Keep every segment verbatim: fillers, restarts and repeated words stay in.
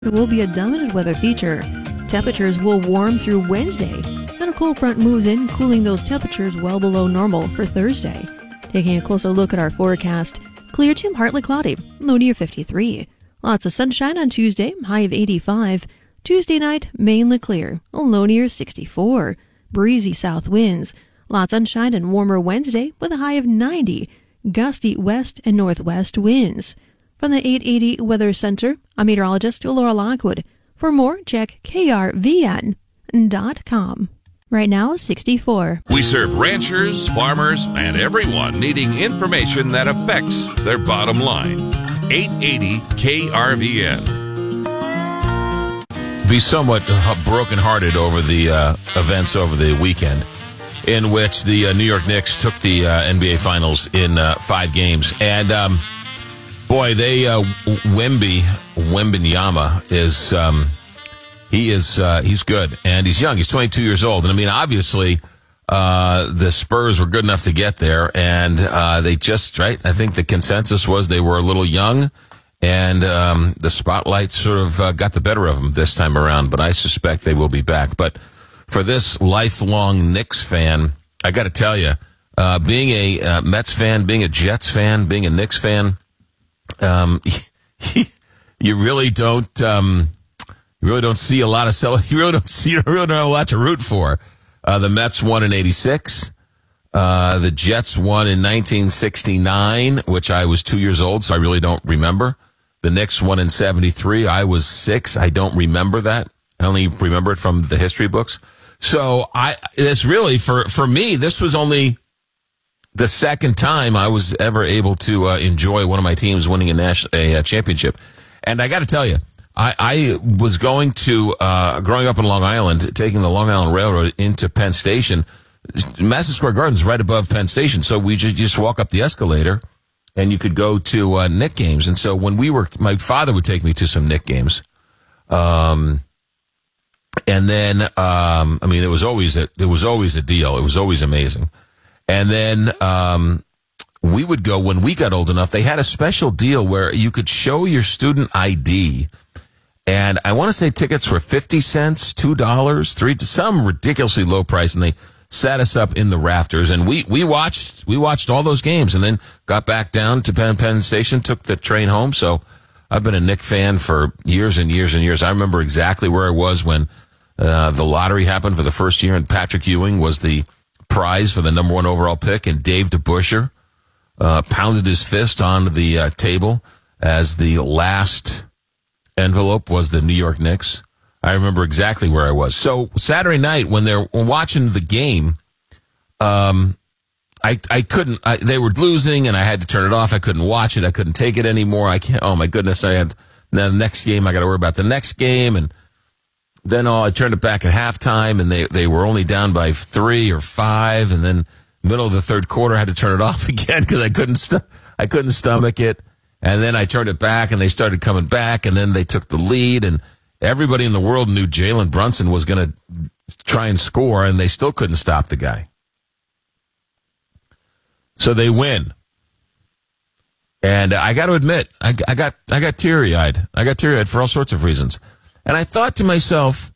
There will be a dominant weather feature. Temperatures will warm through Wednesday. Then a cold front moves in, cooling those temperatures well below normal for Thursday. Taking a closer look at our forecast, clear to partly cloudy, low near fifty-three. Lots of sunshine on Tuesday, high of eighty-five. Tuesday night, mainly clear, low near sixty-four. Breezy south winds. Lots of sunshine and warmer Wednesday with a high of ninety. Gusty west and northwest winds. From the eight eighty Weather Center, I'm meteorologist Laura Lockwood. For more, check K R V N dot com. Right now, sixty-four. We serve ranchers, farmers, and everyone needing information that affects their bottom line. eight eighty K R V N. Be somewhat brokenhearted over the uh, events over the weekend, in which the uh, New York Knicks took the uh, N B A Finals in uh, five games. And, um, boy, they, uh, Wemby, Wembanyama is, um, he is, uh, he's good. And he's young. He's twenty-two years old. And, I mean, obviously, uh, the Spurs were good enough to get there. And uh, they just, right, I think the consensus was they were a little young. And um, the spotlight sort of uh, got the better of them this time around. But I suspect they will be back. But for this lifelong Knicks fan, I got to tell you, uh, being a uh, Mets fan, being a Jets fan, being a Knicks fan, um, you really don't, um, you really don't see a lot of cel- you really don't see, you really don't have a lot to root for. Uh, the Mets won in eighty-six. Uh, the Jets won in nineteen sixty-nine, which I was two years old, so I really don't remember. The Knicks won in seventy-three. I was six. I don't remember that. I only remember it from the history books. So I, it's really, for, for me, this was only the second time I was ever able to uh, enjoy one of my teams winning a national, a, a championship. And I got to tell you, I, I was going to, uh, growing up in Long Island, taking the Long Island Railroad into Penn Station. Madison Square Garden's right above Penn Station. So we just, just walk up the escalator and you could go to uh, Knick games. And so when we were, my father would take me to some Knick games. Um, And then, um, I mean, it was always a, it was always a deal. It was always amazing. And then, um, we would go when we got old enough. They had a special deal where you could show your student I D. And I want to say tickets were fifty cents, two dollars, three, some ridiculously low price. And they sat us up in the rafters and we, we watched, we watched all those games and then got back down to Penn, Penn Station, took the train home. So I've been a Knick fan for years and years and years. I remember exactly where I was when uh, the lottery happened for the first year, and Patrick Ewing was the prize for the number one overall pick, and Dave DeBusschere uh, pounded his fist on the uh, table as the last envelope was the New York Knicks. I remember exactly where I was. So Saturday night when they're watching the game, um, I, I couldn't, I, they were losing and I had to turn it off. I couldn't watch it. I couldn't take it anymore. I can't, oh my goodness. I had, now the next game, I got to worry about the next game. And then oh, I turned it back at halftime and they, they were only down by three or five. And then middle of the third quarter, I had to turn it off again because I couldn't, st- I couldn't stomach it. And then I turned it back and they started coming back and then they took the lead and everybody in the world knew Jalen Brunson was going to try and score and they still couldn't stop the guy. So they win. And I got to admit, I, I got I got teary-eyed. I got teary-eyed for all sorts of reasons. And I thought to myself,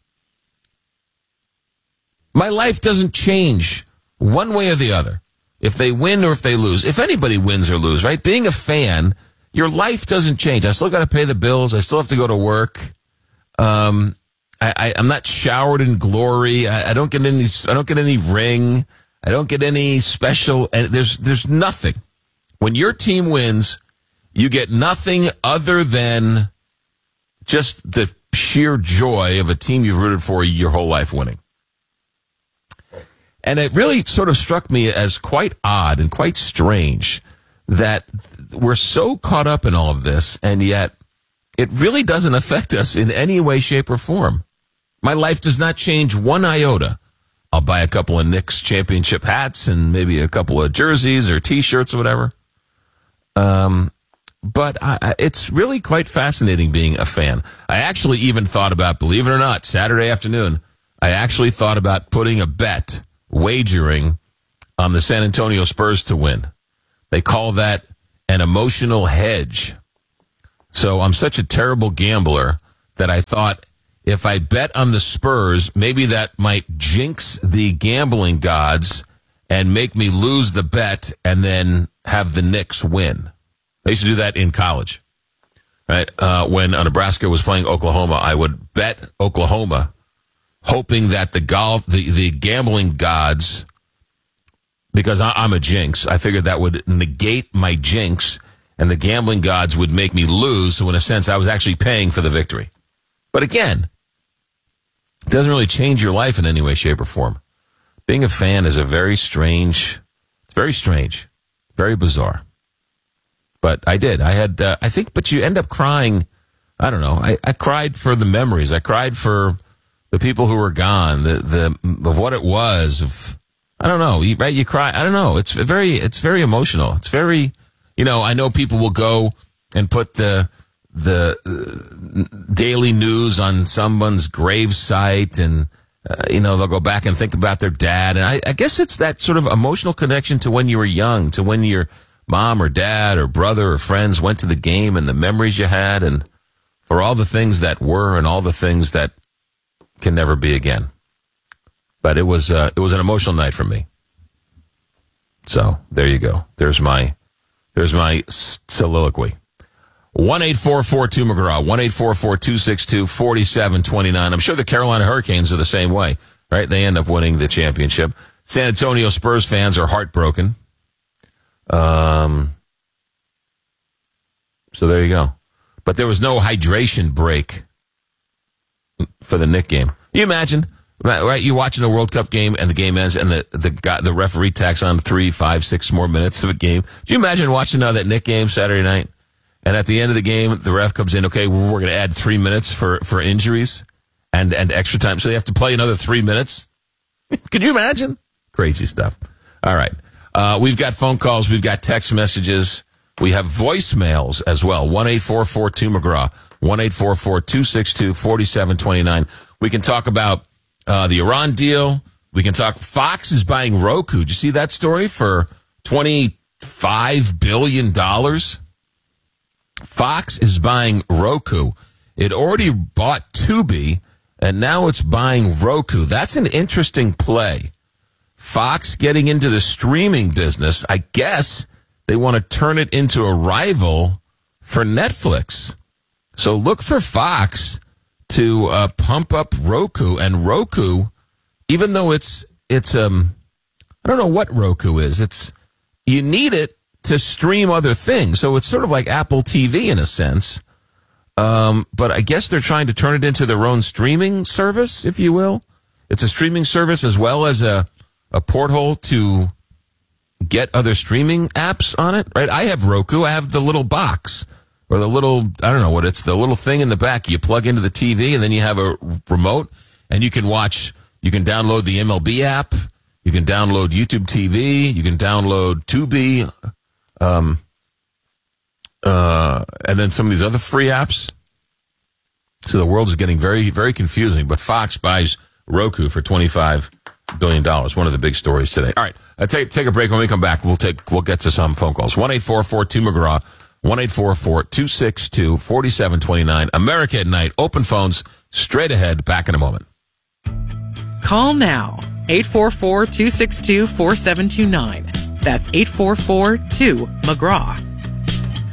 my life doesn't change one way or the other. If they win or if they lose. If anybody wins or lose, right? Being a fan, your life doesn't change. I still got to pay the bills. I still have to go to work. Um, I, I, I'm not showered in glory. I, I don't get any. I don't get any ring. I don't get any special. And there's there's nothing. When your team wins, you get nothing other than just the sheer joy of a team you've rooted for your whole life winning. And it really sort of struck me as quite odd and quite strange that we're so caught up in all of this, and yet it really doesn't affect us in any way, shape, or form. My life does not change one iota. I'll buy a couple of Knicks championship hats and maybe a couple of jerseys or T-shirts or whatever. Um, but I, it's really quite fascinating being a fan. I actually even thought about, believe it or not, Saturday afternoon, I actually thought about putting a bet, wagering on the San Antonio Spurs to win. They call that an emotional hedge. So I'm such a terrible gambler that I thought if I bet on the Spurs, maybe that might jinx the gambling gods and make me lose the bet and then have the Knicks win. I used to do that in college. Right? Uh, when Nebraska was playing Oklahoma, I would bet Oklahoma, hoping that the golf, the, the gambling gods, because I, I'm a jinx, I figured that would negate my jinx and the gambling gods would make me lose. So in a sense, I was actually paying for the victory. But again, it doesn't really change your life in any way, shape, or form. Being a fan is a very strange, it's very strange, very bizarre. But I did. I had, uh, I think, but you end up crying. I don't know. I, I cried for the memories. I cried for the people who were gone, the, the, of what it was. Of, I don't know. You, right? You cry. I don't know. It's very, it's very emotional. It's very, you know, I know people will go and put the, the uh, daily news on someone's grave site and, uh, you know, they'll go back and think about their dad. And I, I guess it's that sort of emotional connection to when you were young, to when you're, mom or dad or brother or friends went to the game and the memories you had and for all the things that were and all the things that can never be again. But it was uh, it was an emotional night for me. So there you go. There's my there's my soliloquy. one eight four four two McGraw, one eight four four two six two four seven two nine. I'm sure the Carolina Hurricanes are the same way, right? They end up winning the championship. San Antonio Spurs fans are heartbroken. Um, so there you go. But there was no hydration break for the Knick game. Can you imagine, right? You're watching a World Cup game and the game ends and the, the guy, the referee tacks on three, five, six more minutes of a game. Do you imagine watching uh, that Knick game Saturday night? And at the end of the game, the ref comes in, okay, we're going to add three minutes for, for injuries and, and extra time. So they have to play another three minutes. Could you imagine? Crazy stuff. All right. Uh, we've got phone calls. We've got text messages. We have voicemails as well. one eight four four two McGraw. one eight four four two six two four seven two nine. We can talk about uh, the Iran deal. We can talk. Fox is buying Roku. Did you see that story for twenty-five billion dollars? Fox is buying Roku. It already bought Tubi, and now it's buying Roku. That's an interesting play. Fox getting into the streaming business, I guess they want to turn it into a rival for Netflix. So look for Fox to uh, pump up Roku. And Roku, even though it's, it's um, I don't know what Roku is. It's, you need it to stream other things. So it's sort of like Apple T V in a sense. Um, but I guess they're trying to turn it into their own streaming service, if you will. It's a streaming service as well as a a porthole to get other streaming apps on it, right? I have Roku. I have the little box or the little, I don't know what it's, the little thing in the back. You plug into the T V and then you have a remote and you can watch, you can download the M L B app. You can download YouTube T V. You can download Tubi. Um, uh, and then some of these other free apps. So the world is getting very, very confusing, but Fox buys Roku for twenty-five billion dollars. One of the big stories today. All right. Uh, take, take a break. When we come back, we'll take, we'll get to some phone calls. one eight four four two McGraw, one eight four four two six two four seven two nine. America at Night. Open phones straight ahead. Back in a moment. Call now. eight four four two six two four seven two nine. That's eight four four two McGraw.